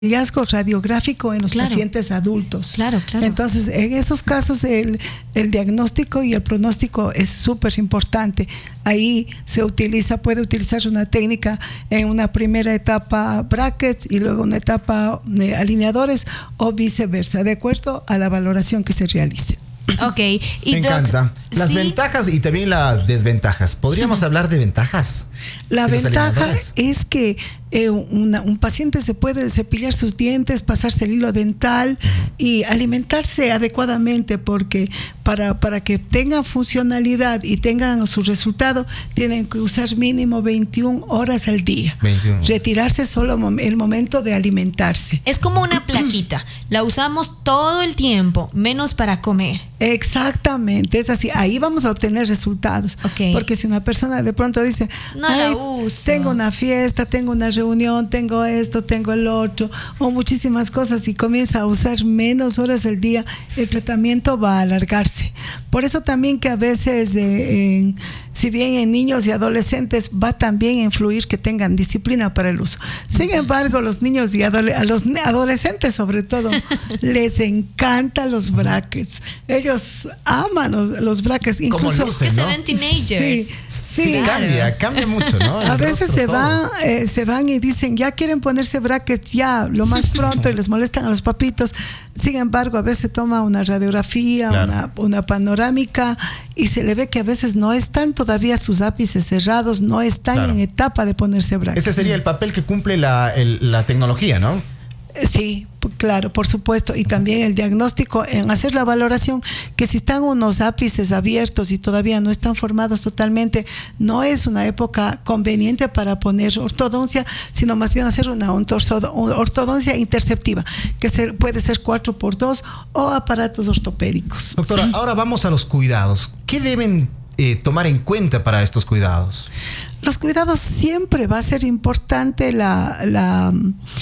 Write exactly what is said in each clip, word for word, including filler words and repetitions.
hallazgo radiográfico en los claro. pacientes adultos. Claro, claro. Entonces, en esos casos, el, el diagnóstico y el pronóstico es súper importante. Ahí se utiliza, puede utilizarse una técnica en una primera etapa brackets y luego una etapa de alineadores o viceversa, de acuerdo a la valoración que se realice. Ok. Y Me encanta. Las ¿sí? ventajas y también las desventajas. ¿Podríamos uh-huh. hablar de ventajas? La de ventaja es que eh, una, un paciente se puede cepillar sus dientes, pasarse el hilo dental uh-huh. y alimentarse adecuadamente, porque para, para que tengan funcionalidad y tengan su resultado, tienen que usar mínimo veintiuna horas al día. veintiuna. Retirarse solo el momento de alimentarse. Es como una plaquita. La usamos todo el tiempo, menos para comer. Exactamente, es así. Ahí vamos a obtener resultados. Okay. Porque si una persona de pronto dice, no la uso, tengo una fiesta, tengo una reunión, tengo esto, tengo el otro, o muchísimas cosas, y comienza a usar menos horas al día, el tratamiento va a alargarse. Por eso también que a veces, eh, en, si bien en niños y adolescentes va también a influir que tengan disciplina para el uso. Sin embargo, los niños y adole- a los adolescentes sobre todo, les encantan los brackets. Ellos aman los, los brackets. Incluso lucen, que ¿no? se ven teenagers. Sí, sí, sí. Cambia, cambia mucho, ¿no? El a veces se todo. van, eh, se van y dicen, ya quieren ponerse brackets ya, lo más pronto, y les molestan a los papitos. Sin embargo, a veces toma una radiografía, claro. una, una panorámica, y se le ve que a veces no están todavía sus ápices cerrados, no están claro. en etapa de ponerse brackets. Ese sería el papel que cumple la, el, la tecnología, ¿no? Sí, claro, por supuesto. Y también el diagnóstico en hacer la valoración, que si están unos ápices abiertos y todavía no están formados totalmente, no es una época conveniente para poner ortodoncia, sino más bien hacer una ortodoncia interceptiva, que se, puede ser cuatro por dos o aparatos ortopédicos. Doctora, ahora vamos a los cuidados. ¿Qué deben eh, tomar en cuenta para estos cuidados? Los cuidados siempre va a ser importante la... la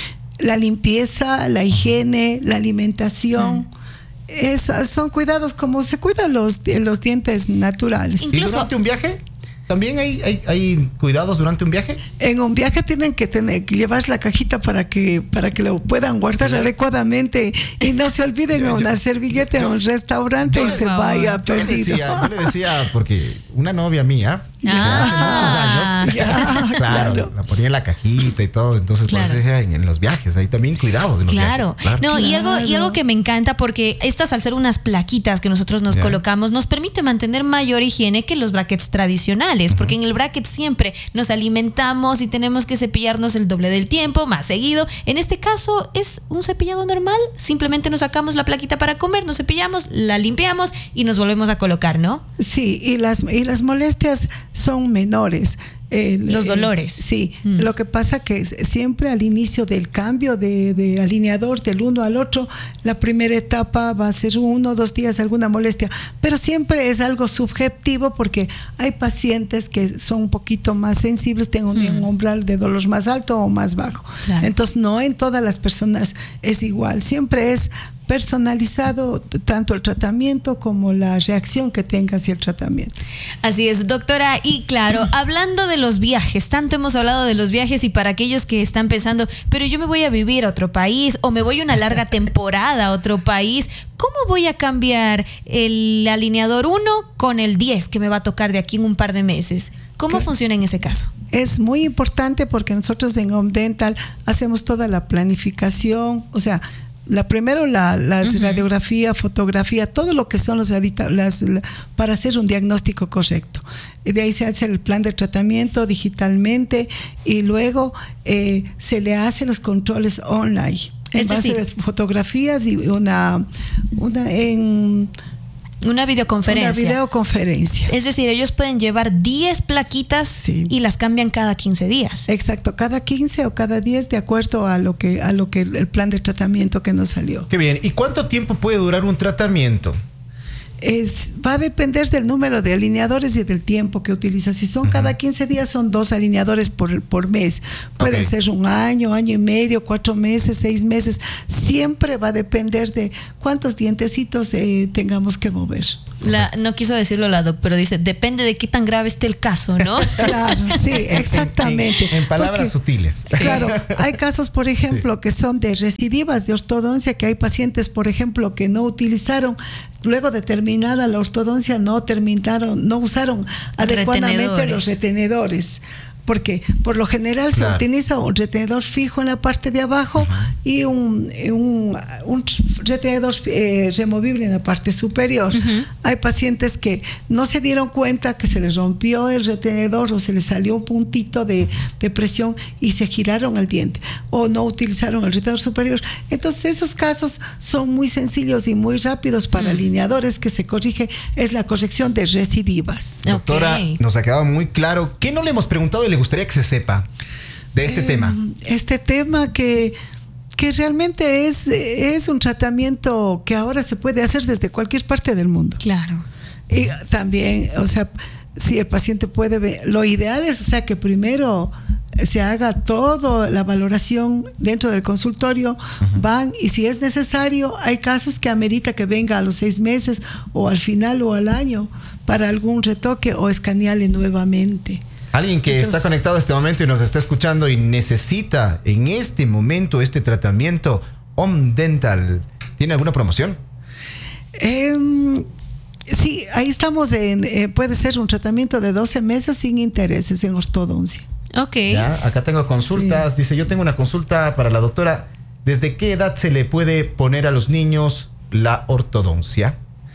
la limpieza, la higiene, la alimentación. Mm. Es, son cuidados como se cuidan los, los dientes naturales. ¿Y durante un viaje? ¿También hay, hay, hay cuidados durante un viaje? En un viaje tienen que tener que llevar la cajita para que para que lo puedan guardar sí. adecuadamente y no se olviden yo, una yo, servilleta yo, en un restaurante y se favor. vaya perdido. Yo le, decía, yo le decía, porque una novia mía ah, hace muchos años, ya, claro, claro, la ponía en la cajita y todo, entonces claro. por eso decía, en los viajes hay también cuidados. En los claro. viajes, claro, no claro. Y algo y algo que me encanta, porque estas al ser unas plaquitas que nosotros nos yeah. colocamos, nos permite mantener mayor higiene que los brackets tradicionales. Porque en el bracket siempre nos alimentamos y tenemos que cepillarnos el doble del tiempo, más seguido. En este caso es un cepillado normal, simplemente nos sacamos la plaquita para comer, nos cepillamos, la limpiamos y nos volvemos a colocar, ¿no? Sí, y las, y las molestias son menores. El, los dolores. Eh, sí, mm. lo que pasa que siempre al inicio del cambio de, de alineador del uno al otro, la primera etapa va a ser uno o dos días alguna molestia, pero siempre es algo subjetivo porque hay pacientes que son un poquito más sensibles, tienen mm. un umbral de dolor más alto o más bajo. Claro. Entonces no en todas las personas es igual, siempre es personalizado tanto el tratamiento como la reacción que tenga hacia el tratamiento. Así es, doctora. Y claro, hablando de los viajes, tanto hemos hablado de los viajes, y para aquellos que están pensando, pero yo me voy a vivir a otro país o me voy a una larga temporada a otro país, ¿cómo voy a cambiar el alineador uno con el diez que me va a tocar de aquí en un par de meses? ¿Cómo claro. funciona en ese caso? Es muy importante porque nosotros en Home Dental hacemos toda la planificación, o sea, La primero la, la uh-huh. radiografía, fotografía, todo lo que son los adita, las, la, para hacer un diagnóstico correcto. Y de ahí se hace el plan de tratamiento digitalmente y luego eh, se le hacen los controles online en es base decir, de fotografías y una, una en Una videoconferencia. Una videoconferencia. Es decir, ellos pueden llevar diez plaquitas sí. y las cambian cada quince días. Exacto, cada quince o cada diez de acuerdo a lo que a lo que el plan de tratamiento que nos salió. Qué bien. ¿Y cuánto tiempo puede durar un tratamiento? Es, va a depender del número de alineadores y del tiempo que utilizas. Si son uh-huh. cada quince días, son dos alineadores por, por mes. Pueden okay. ser un año, año y medio, cuatro meses, seis meses. Siempre va a depender de cuántos dientecitos eh, tengamos que mover. La, no quiso decirlo la doc, pero dice, depende de qué tan grave esté el caso, ¿no? Claro, sí, exactamente. En, en, en palabras Porque, sutiles. Claro, hay casos, por ejemplo, sí. que son de recidivas de ortodoncia, que hay pacientes, por ejemplo, que no utilizaron, luego de terminada la ortodoncia, no terminaron, no usaron adecuadamente retenedores. los retenedores. Porque por lo general claro. se utiliza un retenedor fijo en la parte de abajo uh-huh. y un, un, un retenedor eh, removible en la parte superior. Uh-huh. Hay pacientes que no se dieron cuenta que se les rompió el retenedor o se les salió un puntito de, de presión y se giraron el diente o no utilizaron el retenedor superior. Entonces esos casos son muy sencillos y muy rápidos para uh-huh. alineadores, que se corrige, es la corrección de recidivas. Doctora, okay. nos ha quedado muy claro. ¿Qué no le hemos preguntado y le gustaría que se sepa de este eh, tema? Este tema que, que realmente es, es un tratamiento que ahora se puede hacer desde cualquier parte del mundo. Claro. Y también, o sea, si el paciente puede ver, lo ideal es, o sea, que primero se haga toda la valoración dentro del consultorio, uh-huh. van, y si es necesario, hay casos que amerita que venga a los seis meses o al final o al año para algún retoque o escanearle nuevamente. Alguien que Entonces, está conectado a este momento y nos está escuchando y necesita en este momento este tratamiento Om Dental, ¿tiene alguna promoción? Eh, sí, ahí estamos en, eh, puede ser un tratamiento de doce meses sin intereses en ortodoncia. Ok. Ya, acá tengo consultas, sí. Dice, yo tengo una consulta para la doctora. ¿Desde qué edad se le puede poner a los niños la ortodoncia?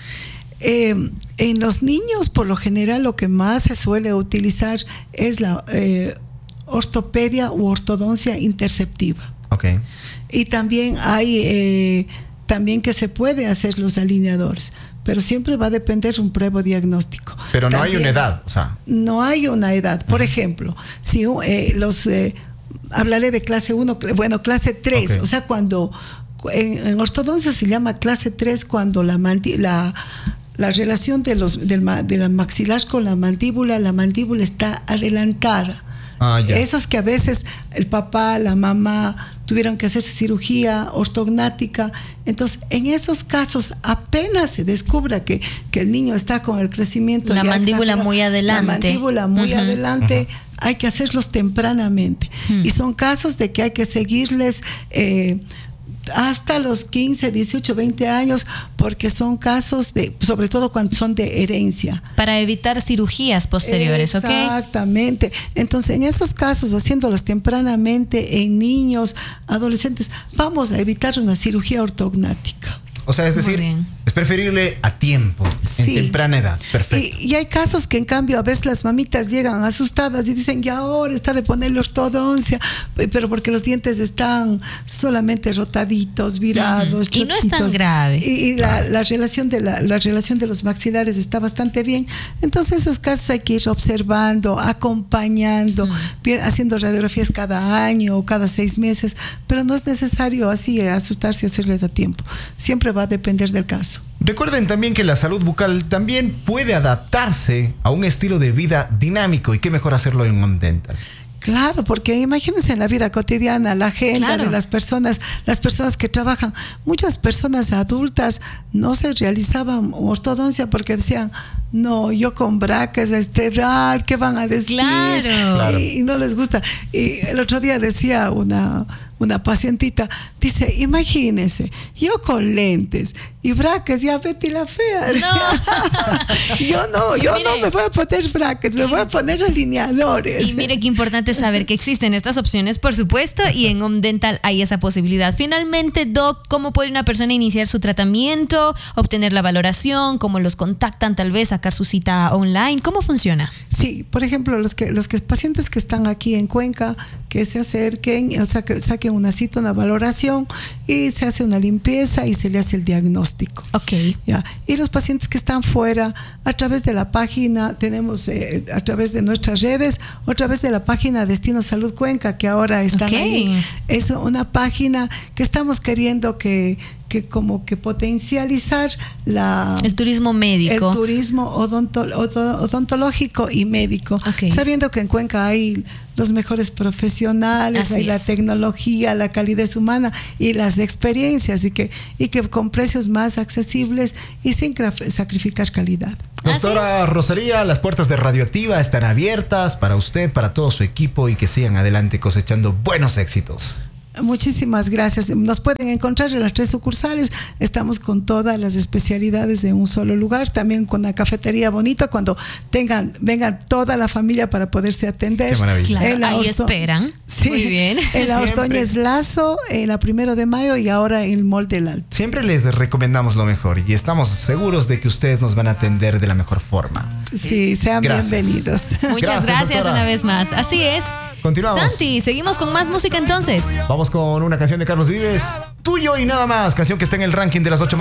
Eh, en los niños, por lo general, lo que más se suele utilizar es la eh, ortopedia u ortodoncia interceptiva. Okay. Y también hay eh, también que se puede hacer los alineadores, pero siempre va a depender de un previo diagnóstico. Pero no también, hay una edad, o sea. No hay una edad. Por uh-huh. ejemplo, si eh, los eh, hablaré de clase uno, bueno, clase tres, okay. o sea, cuando en, en ortodoncia se llama clase tres cuando la mandi- la La relación de, los, del, de la maxilar con la mandíbula, la mandíbula está adelantada. Ah, ya. Esos que a veces el papá, la mamá tuvieron que hacerse cirugía ortognática. Entonces, en esos casos, apenas se descubra que, que el niño está con el crecimiento. La mandíbula exagerado, muy adelante. La mandíbula muy uh-huh. adelante. Uh-huh. Hay que hacerlos tempranamente. Uh-huh. Y son casos de que hay que seguirles Eh, hasta los quince, dieciocho, veinte años, porque son casos de, sobre todo cuando son de herencia. Para evitar cirugías posteriores, ¿ok? Exactamente. Entonces, en esos casos, haciéndolos tempranamente en niños, adolescentes, vamos a evitar una cirugía ortognática. O sea, es decir, es preferible a tiempo, sí. en temprana edad. Perfecto. Y, y hay casos que, en cambio, a veces las mamitas llegan asustadas y dicen, ya ahora está de ponerle ortodoncia, pero porque los dientes están solamente rotaditos, virados. Uh-huh. Y no es tan grave. Y, y la, la, relación de la, la relación de los maxilares está bastante bien. Entonces, esos casos hay que ir observando, acompañando, uh-huh. haciendo radiografías cada año o cada seis meses, pero no es necesario así asustarse y hacerles a tiempo. Siempre va a depender del caso. Recuerden también que la salud bucal también puede adaptarse a un estilo de vida dinámico, y qué mejor hacerlo en Om Dental. Claro, porque imagínense en la vida cotidiana, la agenda claro. de las personas, las personas que trabajan, muchas personas adultas no se realizaban ortodoncia porque decían, no, yo con brackets a esta edad, ¿qué van a decir? Claro. claro. Y, y no les gusta. Y el otro día decía una, una pacientita, dice, imagínense, yo con lentes y brackets, ya Betty la fea. No. yo no, yo mire, no me voy a poner brackets, me voy a poner alineadores. Y mire qué importante saber que existen estas opciones, por supuesto, y en Om Dental hay esa posibilidad. Finalmente, Doc, ¿cómo puede una persona iniciar su tratamiento, obtener la valoración, cómo los contactan, tal vez sacar su cita online? ¿Cómo funciona? Sí, por ejemplo, los que los que pacientes que están aquí en Cuenca, que se acerquen, o sea, que saquen una cita, una valoración, y se hace una limpieza y se le hace el diagnóstico. Ok. Ya. Y los pacientes que están fuera, a través de la página, tenemos eh, a través de nuestras redes, o a través de la página Destino Salud Cuenca, que ahora están okay. ahí. Es una página que estamos queriendo que que como que potencializar la el turismo médico, el turismo odonto, odontológico y médico, okay. Sabiendo que en Cuenca hay los mejores profesionales, hay la tecnología, la calidez humana y las experiencias, y que, y que con precios más accesibles y sin sacrificar calidad. Doctora Rosalía, las puertas de Radioactiva están abiertas para usted, para todo su equipo, y que sigan adelante cosechando buenos éxitos. Muchísimas gracias. Nos pueden encontrar en las tres sucursales. Estamos con todas las especialidades en un solo lugar. También con la cafetería bonita, cuando tengan, vengan toda la familia para poderse atender. Qué maravilla. Claro, ahí Orto- esperan. Sí, muy bien. En la Ordóñez Lazo, en la Primero de Mayo y ahora en el Mall del Alto. Siempre les recomendamos lo mejor y estamos seguros de que ustedes nos van a atender de la mejor forma. Sí, sean gracias. Bienvenidos. Muchas gracias, gracias una vez más. Así es. Continuamos. Santi, seguimos con más música entonces. Vamos con una canción de Carlos Vives, Tuyo y Nada Más, canción que está en el ranking de las ocho